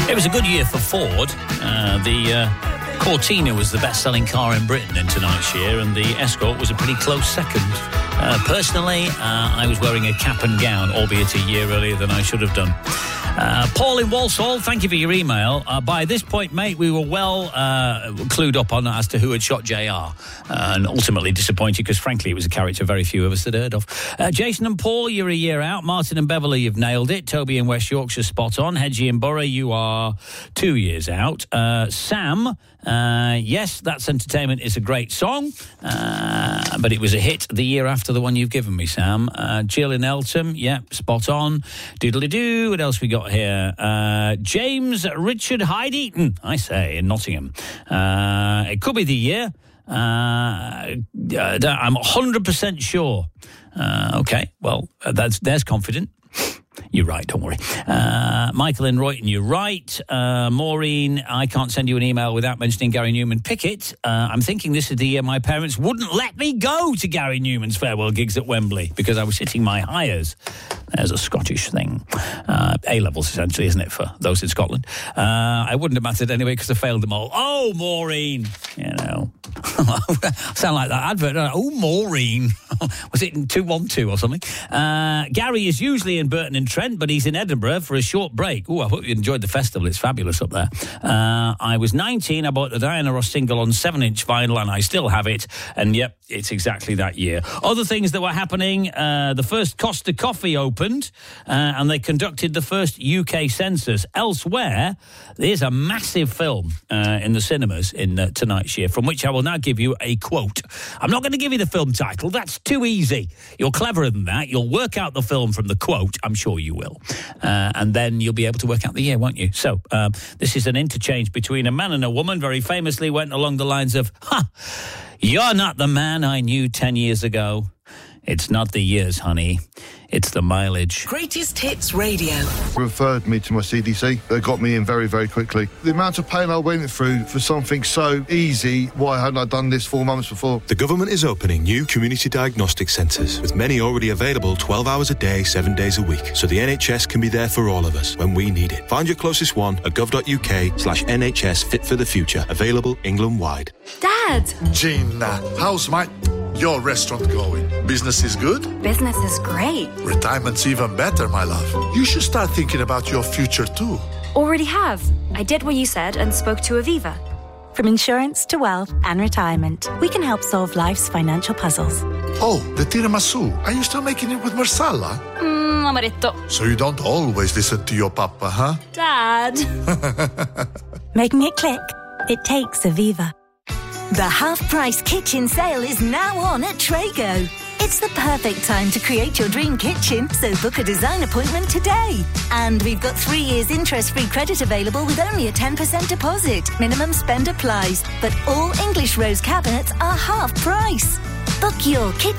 It was a good year for Ford. The Cortina was the best-selling car in Britain in tonight's year, and the Escort was a pretty close second. Personally, I was wearing a cap and gown, albeit a year earlier than I should have done. Paul in Walsall, thank you for your email. By this point, mate, we were well clued up on as to who had shot JR, and ultimately disappointed because, frankly, it was a character very few of us had heard of. Jason and Paul, you're a year out. Martin and Beverley, you've nailed it. Toby in West Yorkshire, spot on. Hedgie and Borough, you are 2 years out. Sam, yes, That's Entertainment is a great song, but it was a hit the year after the one you've given me, Sam. Jill in Eltham, spot on. Doodly-doo, what else we got here? James Richard Hyde Eaton, I say, in Nottingham. It could be the year. I'm 100% sure. Okay, well, there's confident. You're right, don't worry. Michael in Royton, you're right. Maureen, I can't send you an email without mentioning Gary Newman Pickett. I'm thinking this is the year my parents wouldn't let me go to Gary Newman's farewell gigs at Wembley because I was hitting my hires. There's a Scottish thing. A-levels, essentially, isn't it, for those in Scotland? I wouldn't have mattered anyway because I failed them all. Oh, Maureen! You know. Sound like that advert. Oh, Maureen. Was it in 212 or something? Gary is usually in Burton and Trent, but he's in Edinburgh for a short break. Oh, I hope you enjoyed the festival. It's fabulous up there. I was 19. I bought the Diana Ross single on 7-inch vinyl, and I still have it. And, yep, it's exactly that year. Other things that were happening, the first Costa Coffee opened, and they conducted the first UK census. Elsewhere, there's a massive film in the cinemas in tonight's year, from which I will now give you a quote. I'm not going to give you the film title. That's too easy. You're cleverer than that. You'll work out the film from the quote. I'm sure you will. And then you'll be able to work out the year, won't you? So, this is an interchange between a man and a woman. Very famously went along the lines of, you're not the man I knew 10 years ago. It's not the years, honey. It's the mileage. Greatest Hits Radio. Referred me to my CDC. They got me in very, very quickly. The amount of pain I went through for something so easy, why hadn't I done this 4 months before? The government is opening new community diagnostic centres, with many already available 12 hours a day, 7 days a week, so the NHS can be there for all of us when we need it. Find your closest one at gov.uk/NHS Fit for the Future, available England-wide. Dad! Gina, how's your restaurant going? Business is good? Business is great. Retirement's even better, my love. You should start thinking about your future too. Already have. I did what you said and spoke to Aviva. From insurance to wealth and retirement, we can help solve life's financial puzzles. Oh, the tiramisu. Are you still making it with marsala? Amaretto. So you don't always listen to your papa, huh? Dad. Making it click. It takes Aviva. The half-price kitchen sale is now on at Trago. It's the perfect time to create your dream kitchen, so book a design appointment today. And we've got 3 years interest-free credit available with only a 10% deposit. Minimum spend applies, but all English rose cabinets are half price. Book your kitchen